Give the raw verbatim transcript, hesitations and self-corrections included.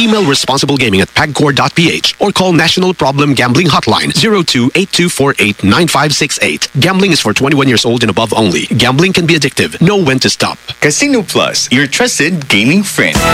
Email responsiblegaming at pagcor dot p h or call National Problem Gambling Hotline zero two eight two four eight nine five six eight. Gambling is for twenty-one years old and above only. Gambling can be addictive. Know when to stop. Casino Plus, your trusted gaming friend.